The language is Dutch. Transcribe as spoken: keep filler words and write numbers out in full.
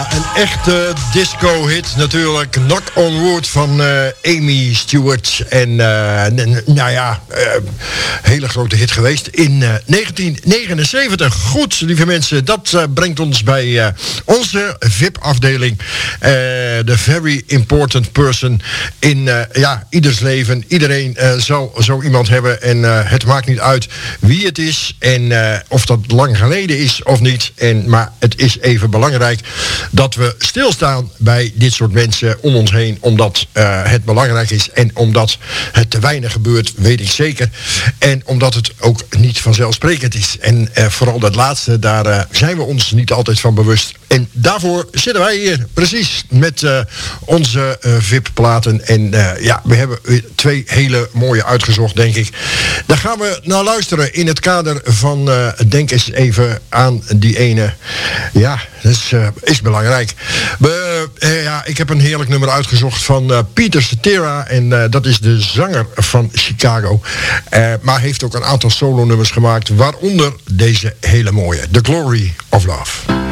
Een echte disco-hit natuurlijk. Knock on Wood van uh, Amy Stewart. En uh, n- nou ja, uh, hele grote hit geweest in uh, negentien negenenzeventig. Goed, lieve mensen, dat uh, brengt ons bij uh, onze V I P-afdeling. De uh, very important person in uh, ja, ieders leven. Iedereen uh, zal zo iemand hebben. En uh, het maakt niet uit wie het is. En uh, of dat lang geleden is of niet. En, maar het is even belangrijk dat we stilstaan bij dit soort mensen om ons heen, omdat uh, het belangrijk is en omdat het te weinig gebeurt, weet ik zeker. En omdat het ook niet vanzelfsprekend is. En uh, vooral dat laatste, daar uh, zijn we ons niet altijd van bewust. En daarvoor zitten wij hier, precies, met uh, onze uh, V I P-platen. En uh, ja, we hebben twee hele mooie uitgezocht, denk ik. Daar gaan we naar luisteren in het kader van, uh, denk eens even aan die ene. Ja, dat is, uh, is belangrijk. We, uh, ja, ik heb een heerlijk nummer uitgezocht van uh, Peter Cetera. En uh, dat is de zanger van Chicago. Uh, maar heeft ook een aantal solo-nummers gemaakt, waaronder deze hele mooie, The Glory of Love.